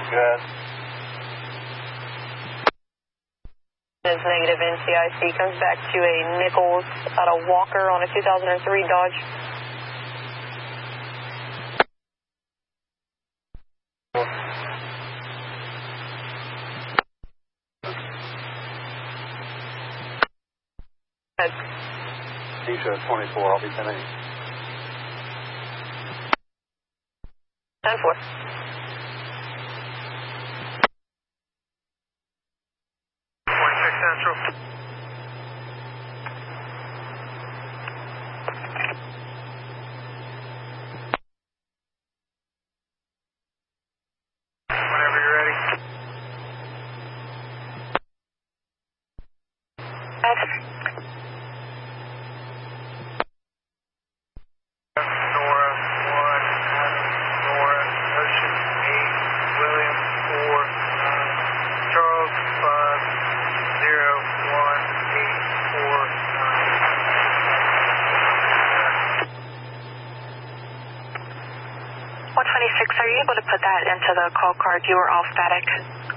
Good. Is negative NCIC. Comes back to a Nichols out of Walker on a 2003 Dodge. T-shirt 24, I'll be 10-8. 10-4. Central. Whenever you're ready. Nora 1, Nora, Ocean 8, William 4, Charles 5, 0, 1, 8, 4, 9. 126, are you able to put that into the call card? You were all static.